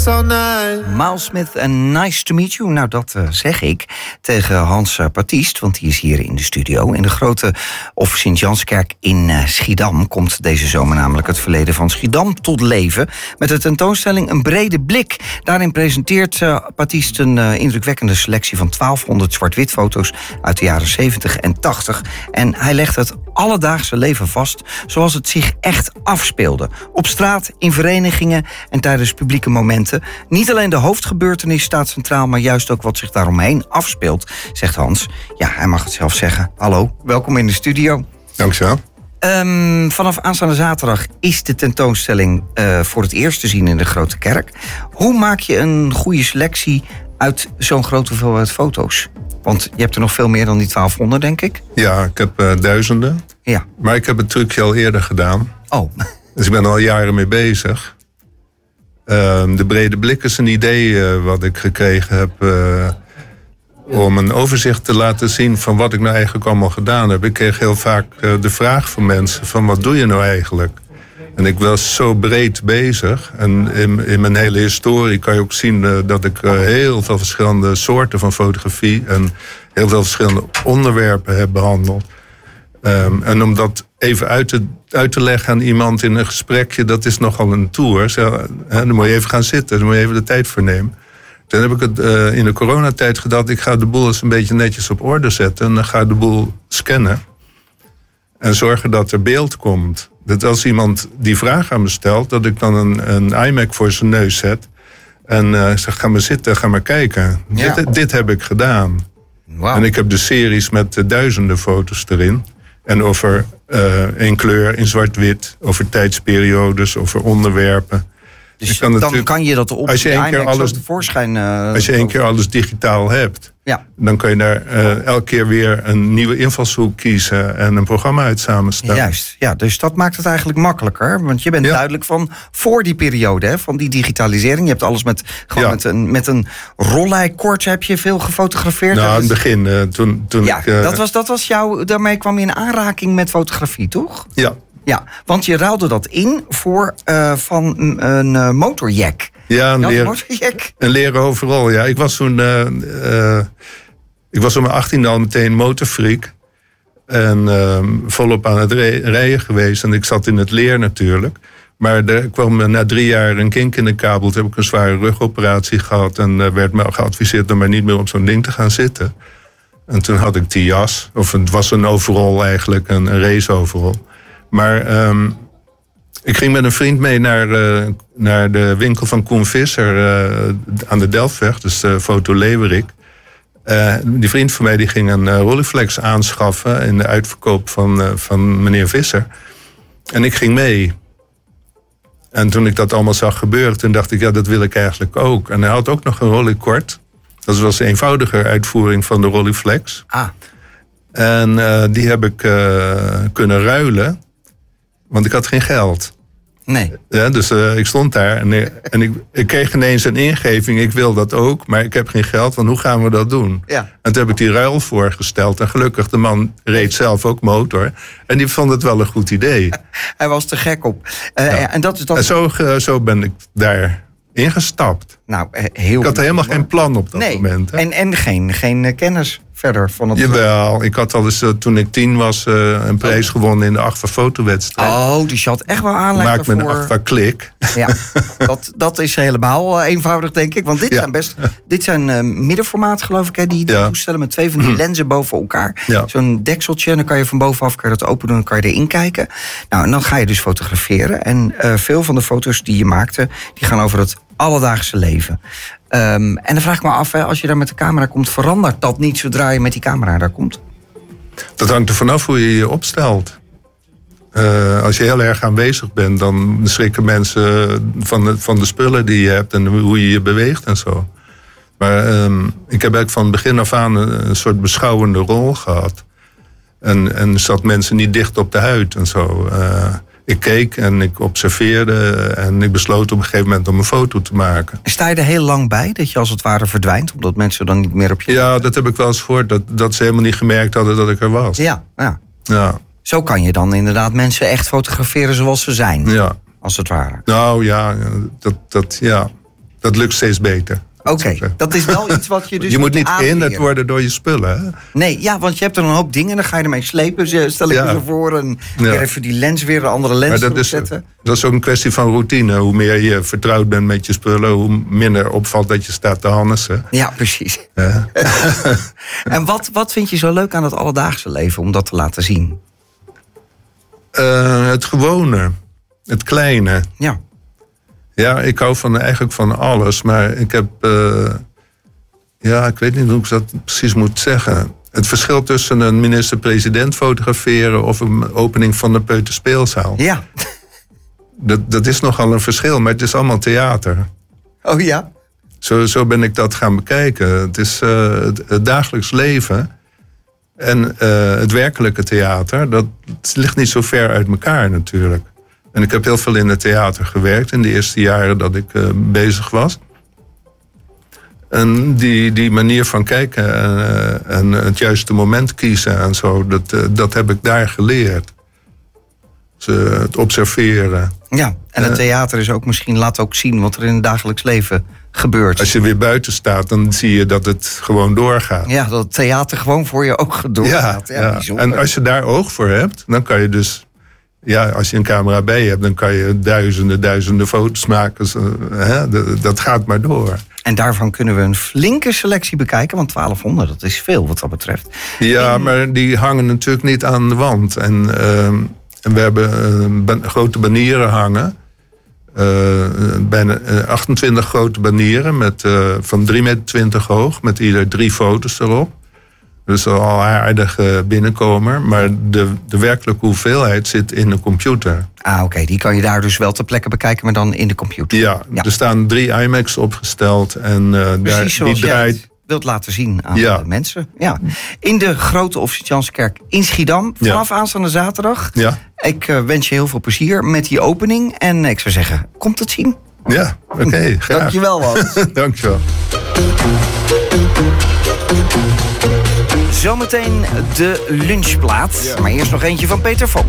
So nice. Miles Smith en Nice to Meet You. Nou, dat zeg ik tegen Hans Baptiste, want die is hier in de studio. In de grote of Sint-Janskerk in Schiedam komt deze zomer namelijk het verleden van Schiedam tot leven. Met de tentoonstelling Een Brede Blik. Daarin presenteert Baptiste een indrukwekkende selectie van 1200 zwart-wit foto's uit de jaren 70 en 80. En hij legt het alledaagse leven vast zoals het zich echt afspeelde. Op straat, in verenigingen en tijdens publieke momenten. Niet alleen de hoofdgebeurtenis staat centraal, maar juist ook wat zich daaromheen afspeelt, zegt Hans. Ja, hij mag het zelf zeggen. Hallo, welkom in de studio. Dankjewel. Vanaf aanstaande zaterdag is de tentoonstelling voor het eerst te zien in de Grote Kerk. Hoe maak je een goede selectie uit zo'n grote hoeveelheid foto's? Want je hebt er nog veel meer dan die 1200, denk ik. Ja, ik heb duizenden. Ja. Maar ik heb het trucje al eerder gedaan. Oh. Dus ik ben er al jaren mee bezig. De Brede Blik is een idee wat ik gekregen heb om een overzicht te laten zien van wat ik nou eigenlijk allemaal gedaan heb. Ik kreeg heel vaak de vraag van mensen van wat doe je nou eigenlijk? En ik was zo breed bezig. En in mijn hele historie kan je ook zien dat ik heel veel verschillende soorten van fotografie en heel veel verschillende onderwerpen heb behandeld. En om dat even uit te leggen aan iemand in een gesprekje, dat is nogal een tour. Dan moet je even gaan zitten, dan moet je even de tijd voor nemen. Toen heb ik het in de coronatijd gedacht, ik ga de boel eens een beetje netjes op orde zetten. En dan ga ik de boel scannen. En zorgen dat er beeld komt. Dat als iemand die vraag aan me stelt, dat ik dan een iMac voor zijn neus zet. En zeg, ga maar zitten, ga maar kijken. Ja. Dit heb ik gedaan. Wow. En ik heb de series met duizenden foto's erin. En over in kleur, in zwart-wit, over tijdsperiodes, over onderwerpen. Dus dan kan je dat op als je de één keer alles tevoorschijn... als je één keer alles digitaal hebt, ja, dan kan je daar elke keer weer een nieuwe invalshoek kiezen en een programma uit samenstellen. Juist, ja, dus dat maakt het eigenlijk makkelijker. Want je bent duidelijk van voor die periode, hè, van die digitalisering. Je hebt alles met een rolleikort heb je veel gefotografeerd. Nou, aan het begin, toen ik... dat was jouw... Daarmee kwam je in aanraking met fotografie, toch? Ja. Ja, want je ruilde dat in voor van een motorjack. Ja, een leren overal. Ja, ik was toen... ik was op mijn 18e al meteen motorfreak. En volop aan het rijden geweest. En ik zat in het leer natuurlijk. Maar er kwam na 3 jaar een kink in de kabel. Toen heb ik een zware rugoperatie gehad. En werd me geadviseerd om maar niet meer op zo'n ding te gaan zitten. En toen had ik die jas. Of het was een overall eigenlijk, een race overall. Maar ik ging met een vriend mee naar de winkel van Koen Visser aan de Delftweg, dus de Foto Leeuwerik. Die vriend van mij die ging een Rolleiflex aanschaffen in de uitverkoop van meneer Visser. En ik ging mee. En toen ik dat allemaal zag gebeuren, toen dacht ik, ja, dat wil ik eigenlijk ook. En hij had ook nog een Rolleikort. Dat was een eenvoudiger uitvoering van de Rolleiflex. Ah. En die heb ik kunnen ruilen. Want ik had geen geld. Nee. Ja, dus ik stond daar en ik kreeg ineens een ingeving. Ik wil dat ook, maar ik heb geen geld. Want hoe gaan we dat doen? Ja. En toen heb ik die ruil voorgesteld. En gelukkig, de man reed zelf ook motor. En die vond het wel een goed idee. Hij was te gek op. En zo ben ik daar ingestapt. Nou, ik had helemaal geen plan op dat moment. Hè? En geen kennis verder van het... Jawel, ik had al eens toen ik 10 was een prijs gewonnen in de Agfa-fotowedstrijd. Oh, dus je had echt wel aanleg voor... Maak me een Agfa-klik. Ja, dat is helemaal eenvoudig, denk ik. Want dit zijn middenformaat, geloof ik, hè, die toestellen met 2 van die lenzen boven elkaar. Ja. Zo'n dekseltje, en dan kan je van bovenaf dat open doen en kan je erin kijken. Nou, en dan ga je dus fotograferen. En veel van de foto's die je maakte, die gaan over het alledaagse leven. En dan vraag ik me af, als je daar met de camera komt, verandert dat niet zodra je met die camera daar komt? Dat hangt er vanaf hoe je je opstelt. Als je heel erg aanwezig bent, dan schrikken mensen van de spullen die je hebt en hoe je je beweegt en zo. Maar ik heb eigenlijk van begin af aan een soort beschouwende rol gehad. En zat mensen niet dicht op de huid en zo. Ik keek en ik observeerde en ik besloot op een gegeven moment om een foto te maken. Sta je er heel lang bij, dat je als het ware verdwijnt, omdat mensen dan niet meer op je... Ja, dat heb ik wel eens gehoord, dat ze helemaal niet gemerkt hadden dat ik er was. Ja. Ja. Zo kan je dan inderdaad mensen echt fotograferen zoals ze zijn, als het ware. Nou ja, ja. dat lukt steeds beter. Oké, dat is wel iets wat je dus je moet niet aanleren. gehinderd worden door je spullen. Hè? Nee, ja, want je hebt er een hoop dingen. Dan ga je ermee slepen, stel ik me zo voor. En weer even die lens weer een andere lens erop zetten. Dat is ook een kwestie van routine. Hoe meer je vertrouwd bent met je spullen, hoe minder opvalt dat je staat te hannissen. Ja, precies. En wat vind je zo leuk aan het alledaagse leven om dat te laten zien? Het gewone. Het kleine. Ja. Ja, ik hou eigenlijk van alles. Maar ik heb... ik weet niet hoe ik dat precies moet zeggen. Het verschil tussen een minister-president fotograferen of een opening van de peuterspeelzaal. Ja. Dat is nogal een verschil, maar het is allemaal theater. Oh ja? Zo ben ik dat gaan bekijken. Het is het dagelijks leven en het werkelijke theater. Dat ligt niet zo ver uit elkaar natuurlijk. En ik heb heel veel in het theater gewerkt in de eerste jaren dat ik bezig was. En die manier van kijken en het juiste moment kiezen en zo, dat heb ik daar geleerd. Dus, het observeren. Ja, en het theater is ook misschien, laat ook zien wat er in het dagelijks leven gebeurt. Als je weer buiten staat, dan zie je dat het gewoon doorgaat. Ja, dat het theater gewoon voor je ogen doorgaat. Ja. En als je daar oog voor hebt, dan kan je dus... Ja, als je een camera bij je hebt, dan kan je duizenden foto's maken. Dat gaat maar door. En daarvan kunnen we een flinke selectie bekijken, want 1200, dat is veel wat dat betreft. Ja, maar die hangen natuurlijk niet aan de wand. En we hebben grote banieren hangen. Bijna 28 grote banieren van 3,20 meter hoog, met ieder 3 foto's erop. Dus al aardig binnenkomer. Maar de werkelijke hoeveelheid zit in de computer. Ah, oké. Die kan je daar dus wel ter plekke bekijken, maar dan in de computer. Ja. Er staan 3 IMAX opgesteld. En precies zoals die draait... jij wilt laten zien aan de mensen. Ja. In de Grote Officiantiekerk in Schiedam. Vanaf aanstaande zaterdag. Ja. Ik wens je heel veel plezier met die opening. En ik zou zeggen, komt het zien. Ja, oké. Graag. Dankjewel, Hans. Dankjewel. Zometeen de lunchplaat. Maar eerst nog eentje van Peter Fox.